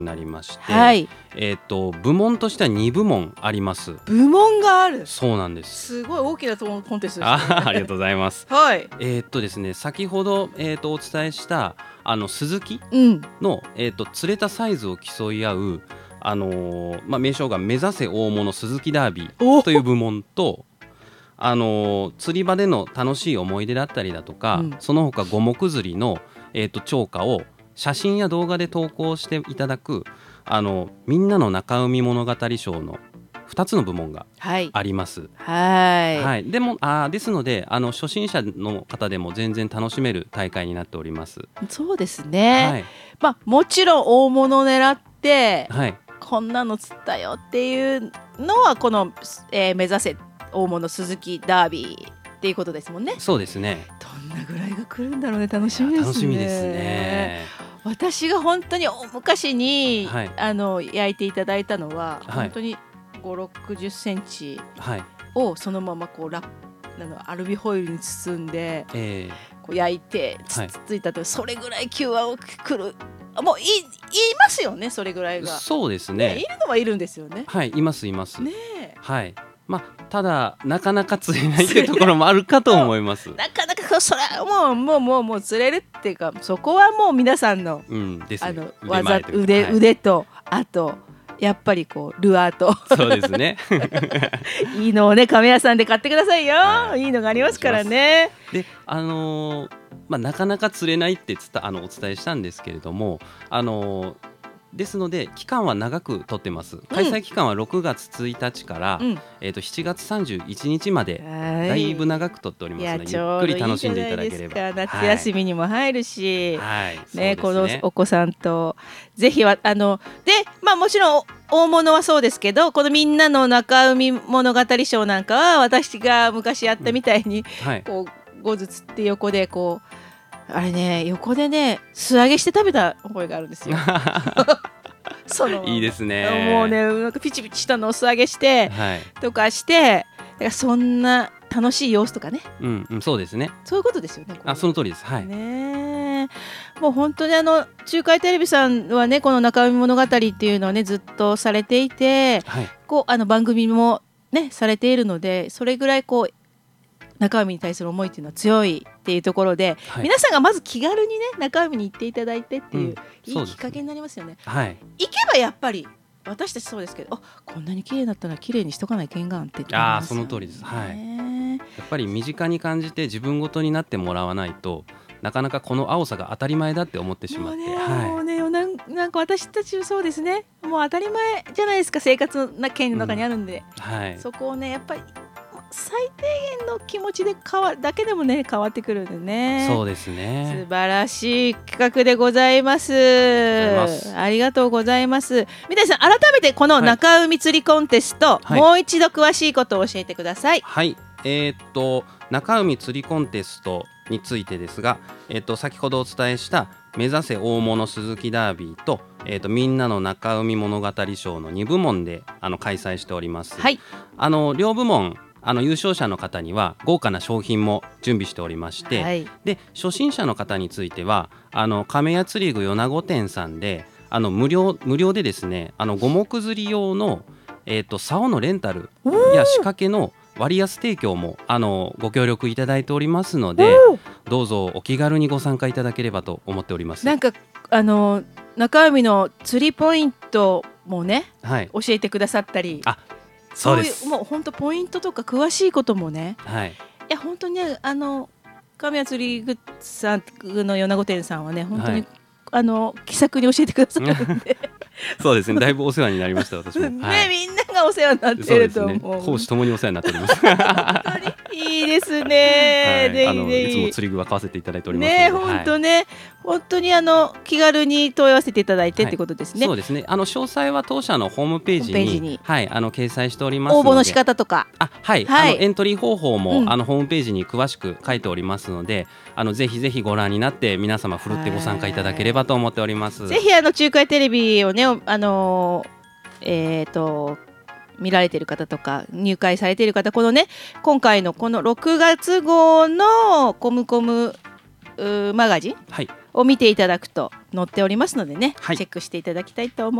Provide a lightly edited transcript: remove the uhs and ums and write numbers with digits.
なりまして、 はい、 部門としては2部門あります。 部門がある。 そうなんです。 すごい大きなコンテストですね。 ありがとうございます。 はい。 ですね、先ほど、お伝えした鈴木うんの、釣れたサイズを競い合う、名称が目指せ大物鈴木ダービーという部門と、釣り場での楽しい思い出だったりだとか、その他五目釣りの、釣果を写真や動画で投稿していただくみんなの中海物語賞の2つの部門があります。はい、ですので初心者の方でも全然楽しめる大会になっております。 そうですね、はい、もちろん大物を狙って、 はい、 こんなの釣ったよっていうのはこの、目指せ大物鈴木ダービーっていうことですもんね。 そうですね。 どんなぐらいが来るんだろうね。楽しみですね。 楽しみですね。 私が本当に昔に、はい、焼いていただいたのは、はい、本当に5、60センチをそのままこうアルミホイルに包んで、こう焼いてついたと、それぐらい球は来る。もういますよね、それぐらいが。 そうですね。 いるのはいるんですよね。 はい、いますいます。 ね、 はい。ただなかなか釣れないというところもあるかと思います。 なかなかそれはもう釣れるっていうか、そこはもう皆さんの、技腕と、あとやっぱりこうルアーとそうですねいいのをね、亀屋さんで買ってくださいよ、はい、いいのがありますからね。 でなかなか釣れないってお伝えしたんですけれども、ですので期間は長く取ってます。開催期間は6月1日から、7月31日まで、だいぶ長く取っておりますので、ゆっくり楽しんでいただければ。 夏休みにも入るし、 ね、 このお子さんとぜひはで、もちろん大物はそうですけど、このみんなの中海物語賞なんかは私が昔やったみたいに、こうゴズ釣って横でこうあれね、横でね素揚げして食べた覚えがあるんですよいいですね。 もうね、なんかピチピチしたのを素揚げして、とかして、だからそんな楽しい様子とかね、 そうですね。 そういうことですよね。 その通りです。はい。 ね、もう本当に中海テレビさんはね、この中海物語っていうのをねずっとされていて、こう番組もねされているので、それぐらいこう中海に対する思いっていうのは強いっていうところで、皆さんがまず気軽にね中海に行っていただいてっていう、いいきっかけになりますよね。行けばやっぱり私たちそうですけど、こんなに綺麗だったら綺麗にしとかないけんがんって言ってますよね。 その通りです。はい。やっぱり身近に感じて自分ごとになってもらわないと、なかなかこの青さが当たり前だって思ってしまって、 もうね、なんか私たちそうですね、もう当たり前じゃないですか、生活の圏の中にあるんで、そこをねやっぱり最低限の気持ちでだけでもね変わってくるんでね。 そうですね。 素晴らしい企画でございます。ありがとうございます。三谷さん、改めてこの中海釣りコンテスト、もう一度詳しいことを教えてください。 はい、中海釣りコンテストについてですが、先ほどお伝えした目指せ大物鈴木ダービーと、みんなの中海物語賞の2部門で開催しております。両部門優勝者の方には豪華な商品も準備しておりまして、で初心者の方については亀屋釣り具米子店さんで無料でですね、五目釣り用の、竿のレンタルや仕掛けの割安提供もご協力いただいておりますので、どうぞお気軽にご参加いただければと思っております。 なんか中海の釣りポイントもね、教えてくださったり、 そうです。 もう本当ポイントとか詳しいこともね、いや本当にね、亀屋釣りグッズさんの米子店さんはね、本当に、気さくに教えてくださるんでそうですね、だいぶお世話になりました私も。 みんながお世話になってると思う。 講師ともにお世話になっております本当にいいですね。 いつも釣り具は買わせていただいておりますので、 本当に気軽に問い合わせていただいてってことですね。 そうですね。詳細は当社のホームページに掲載しておりますので、 応募の仕方とか、 エントリー方法もホームページに詳しく書いておりますので、ぜひぜひご覧になって皆様ふるってご参加いただければと思っております。 ぜひ中海テレビをね、見られている方とか入会されている方、このね今回のこの6月号のコムコムマガジンを見ていただくと載っておりますのでね、 はい、 チェックしていただきたいと思います。